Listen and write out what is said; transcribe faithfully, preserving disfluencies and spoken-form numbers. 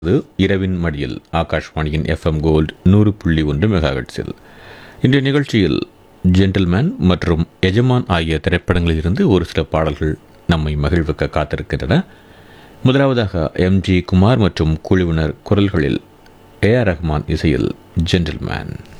இது இரவின் மடியில் ஆகாஷ்வாணியின் எஃப்எம் கோல்ட் நூறு புள்ளி ஒன்று மெகாஹெட்ஸில். இன்றைய நிகழ்ச்சியில் ஜென்டில்மேன் மற்றும் எஜமான் ஆகிய திரைப்படங்களில் இருந்து ஒரு சில பாடல்கள் நம்மை மகிழ்விக்க காத்திருக்கின்றன. முதலாவதாக எம் ஜி குமார் மற்றும் குழுவினர் குரல்களில் ஏ ஆர் ரஹ்மான் இசையில் ஜென்டில்மேன்.